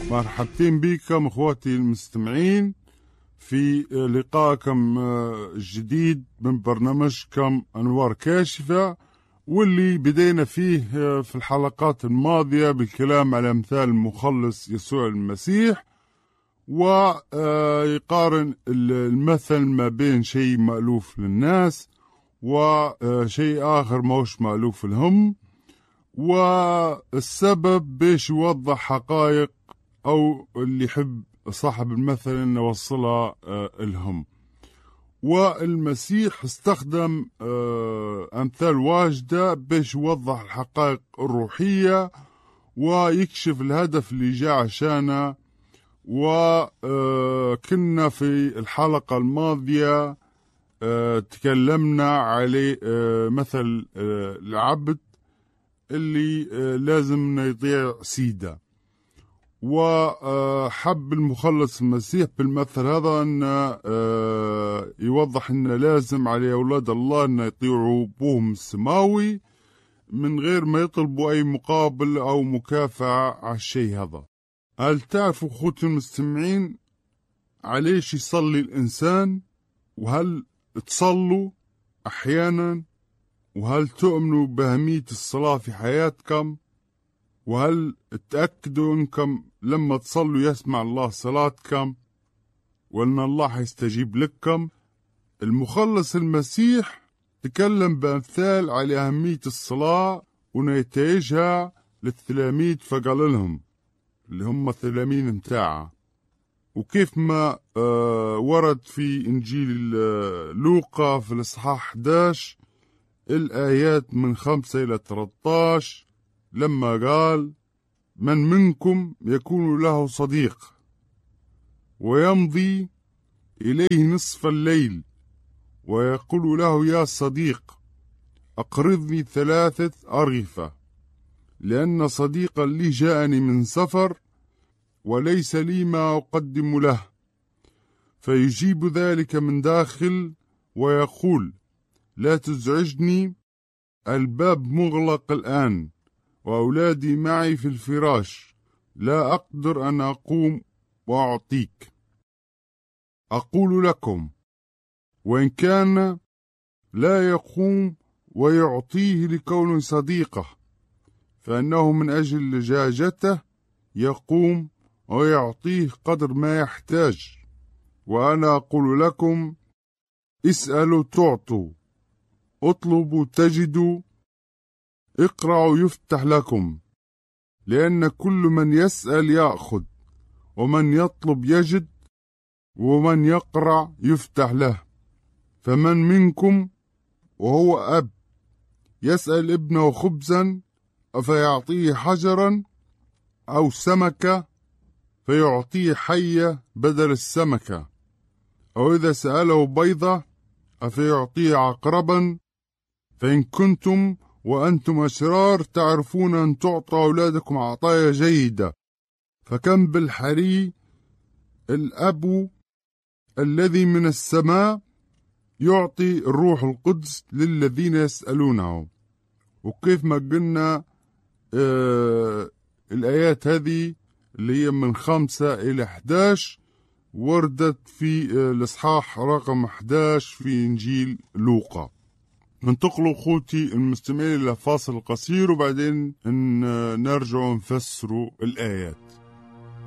مرحبتين بكم اخواتي المستمعين في لقائكم الجديد من برنامجكم أنوار كاشفة، واللي بدينا فيه في الحلقات الماضية بالكلام على أمثال المخلص يسوع المسيح، ويقارن المثل ما بين شيء مألوف للناس وشيء آخر ما هوش مألوف لهم، والسبب باش يوضح حقائق أو اللي يحب صاحب المثل أن يوصلها لهم. والمسيح استخدم أمثال واجدة باش يوضح الحقائق الروحية ويكشف الهدف اللي جاء عشانه. وكنا في الحلقة الماضية تكلمنا على مثل العبد اللي لازم يطيع سيده، وحب المخلص المسيح بالمثل هذا أن يوضح أن لازم على أولاد الله أن يطيعوا أبوهم السماوي من غير ما يطلبوا أي مقابل أو مكافأة على الشيء هذا. هل تعرفوا أخوتي المستمعين عليش يصلي الإنسان؟ وهل تصلوا أحيانا؟ وهل تؤمنوا بأهمية الصلاة في حياتكم؟ وهل تأكدوا أنكم لما تصلوا يسمع الله صلاتكم وأن الله يستجيب لكم؟ المخلص المسيح تكلم بأمثال على أهمية الصلاة ونتائجها للتلاميذ، فقال لهم اللي هم التلاميذ متاعه، وكيف ما ورد في إنجيل لوقا في الإصحاح 11 الآيات من 5 إلى 13 لما قال: من منكم يكون له صديق ويمضي إليه نصف الليل ويقول له: يا صديق أقرضني 3 أرغفة، لأن صديقا لي جاءني من سفر وليس لي ما أقدم له. فيجيب ذلك من داخل ويقول: لا تزعجني، الباب مغلق الآن وأولادي معي في الفراش، لا أقدر أن أقوم وأعطيك. أقول لكم وإن كان لا يقوم ويعطيه لكونه صديقه، فإنه من أجل لجاجته يقوم ويعطيه قدر ما يحتاج. وأنا أقول لكم: اسألوا تعطوا، اطلبوا تجدوا، اقرعوا يفتح لكم، لأن كل من يسأل يأخذ، ومن يطلب يجد، ومن يقرع يفتح له. فمن منكم وهو أب يسأل ابنه خبزا أفيعطيه حجرا، أو سمكة فيعطيه حية بدل السمكة؟ أو إذا سأله بيضة أفيعطيه عقربا؟ فإن كنتم وأنتم أشرار تعرفون أن تعطوا أولادكم عطايا جيدة، فكم بالحري الأب الذي من السماء يعطي الروح القدس للذين يسألونه. وكيف ما قلنا الآيات هذه اللي هي من 5 إلى 11 وردت في الإصحاح رقم 11 في إنجيل لوقا. ننتقلوا أخوتي المستمعين إلى فاصل قصير وبعدين نرجع نفسروا الآيات.